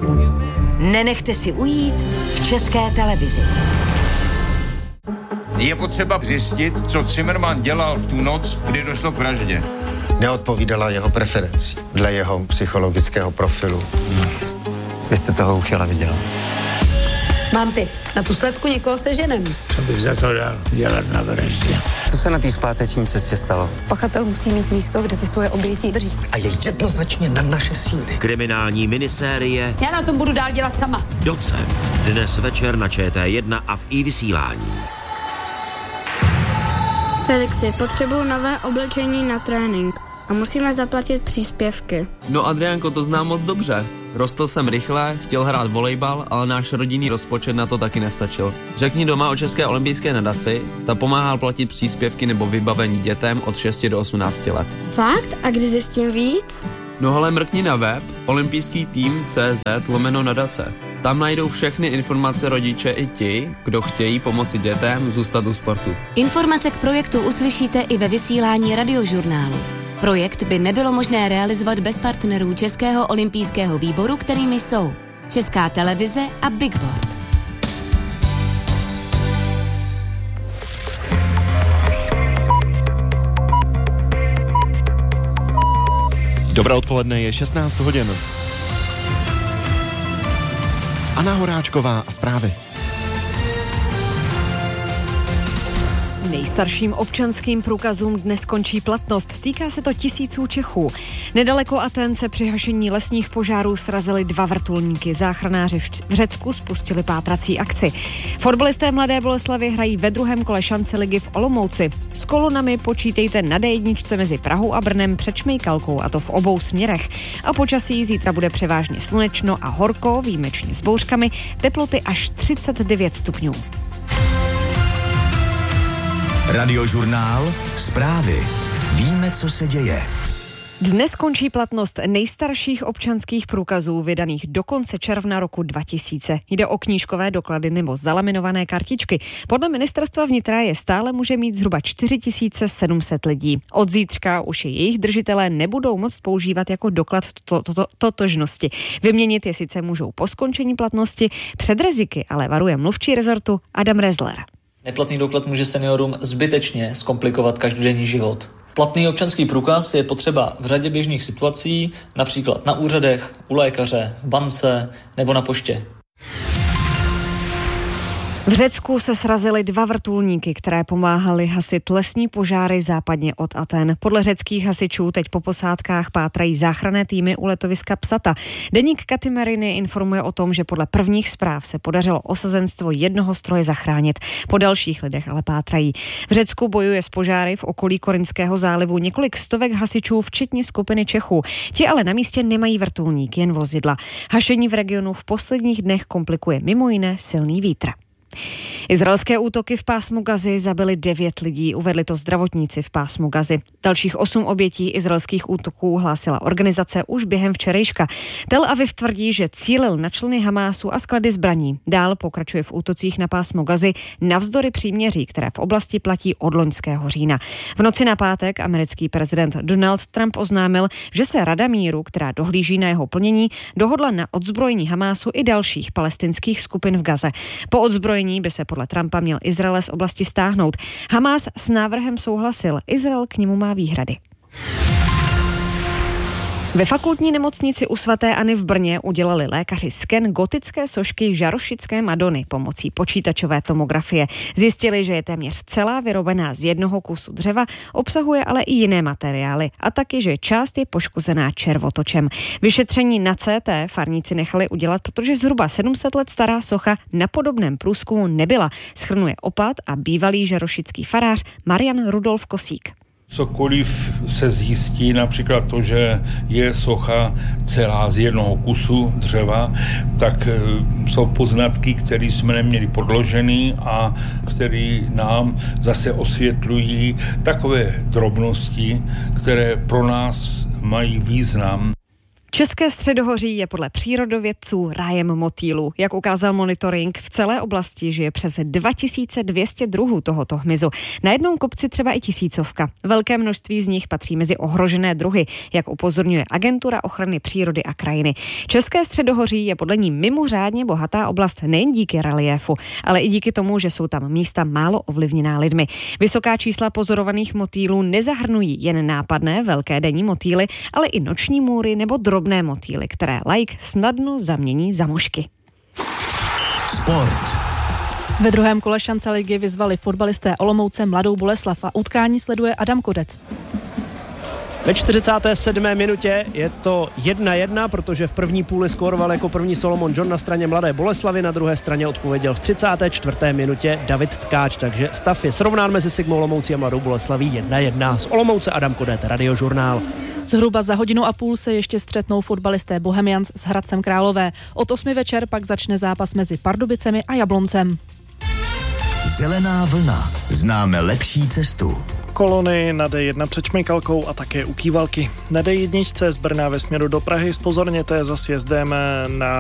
Nenechte si ujít v České televizi. Je potřeba zjistit, co Zimmermann dělal v tu noc, kdy došlo k vraždě. Neodpovídala jeho preferenci dle jeho psychologického profilu. Vy jste toho uchyla viděla. Mám tip. Na tu sledku někoho seženem. Co bych za to dal dělat na vraždě? Co se na té zpáteční cestě stalo? Pachatel musí mít místo, kde ty svoje oběti drží. A je jednoznačně na naše síly. Kriminální minisérie Já na tom budu dál dělat sama. Docent. Dnes večer na ČT1 a v iVysílání. Felixi, potřebuju nové oblečení na trénink a musíme zaplatit příspěvky. No Adriánko, to znám moc dobře. Rostl jsem rychle, chtěl hrát volejbal, ale náš rodinný rozpočet na to taky nestačil. Řekni doma o České olympijské nadaci, ta pomáhá platit příspěvky nebo vybavení dětem od 6 do 18 let. Fakt? A kdy zjistím víc? No hele, mrkni na web olympijský-tým.cz/nadace. Tam najdou všechny informace rodiče i ti, kdo chtějí pomoci dětem zůstat u sportu. Informace k projektu uslyšíte i ve vysílání Radiožurnálu. Projekt by nebylo možné realizovat bez partnerů Českého olympijského výboru, kterými jsou Česká televize a Big Board. Dobré odpoledne, je 16 hodin. Anna Horáčková a zprávy. Nejstarším občanským průkazům dnes končí platnost. Týká se to tisíců Čechů. Nedaleko Aten se při hašení lesních požárů srazily 2 vrtulníky. Záchranáři v Řecku spustili pátrací akci. Fotbalisté Mladé Boleslavi hrají ve druhém kole šance ligy v Olomouci. S kolonami počítejte na D1 mezi Prahou a Brnem před Šmejkalkou, a to v obou směrech. A počasí zítra bude převážně slunečno a horko, výjimečně s bouřkami, teploty až 39 stupňů. Radiožurnál, zprávy. Víme, co se děje. Dnes končí platnost nejstarších občanských průkazů vydaných do konce června roku 2000. Jde o knížkové doklady nebo zalaminované kartičky. Podle ministerstva vnitra je stále může mít zhruba 4700 lidí. Od zítřka už je jejich držitelé nebudou moct používat jako doklad totožnosti. Vyměnit je sice můžou po skončení platnosti, před riziky ale varuje mluvčí rezortu Adam Rezler. Neplatný doklad může seniorům zbytečně zkomplikovat každodenní život. Platný občanský průkaz je potřeba v řadě běžných situací, například na úřadech, u lékaře, v bance nebo na poště. V Řecku se srazily 2 vrtulníky, které pomáhaly hasit lesní požáry západně od Aten. Podle řeckých hasičů teď po posádkách pátrají záchranné týmy u letoviska Psata. Deník Katimeriny informuje o tom, že podle prvních zpráv se podařilo osazenstvo jednoho stroje zachránit. Po dalších lidech ale pátrají. V Řecku bojuje s požáry v okolí Korinského zálivu několik stovek hasičů, včetně skupiny Čechů. Ti ale na místě nemají vrtulník, jen vozidla. Hašení v regionu v posledních dnech komplikuje mimo jiné silný vítr. Izraelské útoky v pásmu Gazy zabily 9 lidí, uvedli to zdravotníci v pásmu Gazy. Dalších 8 obětí izraelských útoků hlásila organizace už během včerejška. Tel Aviv tvrdí, že cílil na členy Hamásu a sklady zbraní. Dál pokračuje v útocích na pásmu Gazy navzdory příměří, které v oblasti platí od loňského října. V noci na pátek americký prezident Donald Trump oznámil, že se Rada míru, která dohlíží na jeho plnění, dohodla na odzbrojení Hamásu i dalších palestinských skupin v Gaze. Po odzbrojení by se podle Trumpa měl Izrael z oblasti stáhnout. Hamás s návrhem souhlasil, Izrael k němu má výhrady. Ve fakultní nemocnici u svaté Anny v Brně udělali lékaři sken gotické sošky Žarošické Madony pomocí počítačové tomografie. Zjistili, že je téměř celá vyrobená z jednoho kusu dřeva, obsahuje ale i jiné materiály a taky, že část je poškozená červotočem. Vyšetření na CT farníci nechali udělat, protože zhruba 700 let stará socha na podobném průzkumu nebyla, shrnuje opat a bývalý žarošický farář Marian Rudolf Kosík. Cokoliv se zjistí, například to, že je socha celá z jednoho kusu dřeva, tak jsou poznatky, které jsme neměli podložený a které nám zase osvětlují takové drobnosti, které pro nás mají význam. České středohoří je podle přírodovědců rájem motýlů. Jak ukázal monitoring, v celé oblasti žije přes 2200 druhů tohoto hmyzu. Na jednom kopci třeba i 1000. Velké množství z nich patří mezi ohrožené druhy, jak upozorňuje Agentura ochrany přírody a krajiny. České středohoří je podle ní mimořádně bohatá oblast nejen díky reliéfu, ale i díky tomu, že jsou tam místa málo ovlivněná lidmi. Vysoká čísla pozorovaných motýlů nezahrnují jen nápadné velké denní motýly, ale i noční můry nebo drobné motýly, které laik snadno zamění za mušky. Sport. Ve druhém kole šance ligy vyzvali fotbalisté Olomouce Mladou Boleslav a utkání sleduje Adam Kodet. Ve 47. minutě je to 1-1, protože v první půli skóroval jako první Solomon John na straně Mladé Boleslavy, na druhé straně odpověděl v 34. minutě David Tkáč, takže stav je srovnán mezi Sigmou Olomoucí a Mladou Boleslaví 1-1. Z Olomouce Adam Kodet, Radiožurnál. Zhruba za 1,5 hodiny se ještě střetnou fotbalisté Bohemians s Hradcem Králové. Od 8 večer pak začne zápas mezi Pardubicemi a Jabloncem. Zelená vlna. Známe lepší cestu. Kolony na D1 před Šmejkalkou a také u Kývalky. Na D1 z Brna ve směru do Prahy zpozorněte za sjezdem na